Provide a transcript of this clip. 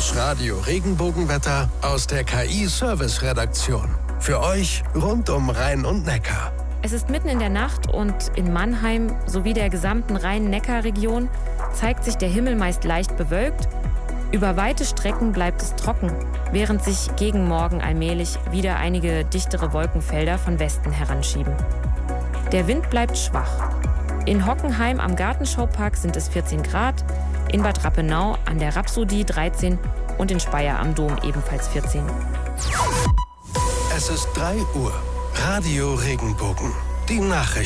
Das Radio Regenbogenwetter aus der KI-Service-Redaktion. Für euch rund um Rhein und Neckar. Es ist mitten in der Nacht und in Mannheim sowie der gesamten Rhein-Neckar-Region zeigt sich der Himmel meist leicht bewölkt. Über weite Strecken bleibt es trocken, während sich gegen Morgen allmählich wieder einige dichtere Wolkenfelder von Westen heranschieben. Der Wind bleibt schwach. In Hockenheim am Gartenschaupark sind es 14 Grad, in Bad Rappenau an der Rhapsodie 13 und in Speyer am Dom ebenfalls 14. Es ist 3 Uhr. Radio Regenbogen. Die Nachrichten.